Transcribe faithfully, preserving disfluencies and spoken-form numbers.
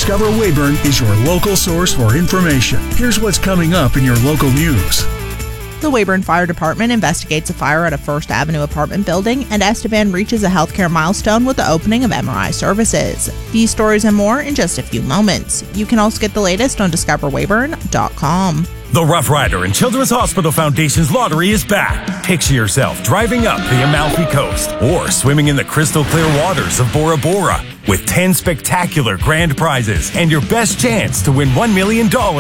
Discover Weyburn is your local source for information. Here's what's coming up in your local news. The Weyburn Fire Department investigates a fire at a First Avenue apartment building, and Estevan reaches a healthcare milestone with the opening of M R I services. These stories and more in just a few moments. You can also get the latest on discover weyburn dot com. The Rough Rider and Children's Hospital Foundation's lottery is back. Picture yourself driving up the Amalfi Coast or swimming in the crystal clear waters of Bora Bora with ten spectacular grand prizes and your best chance to win one million dollars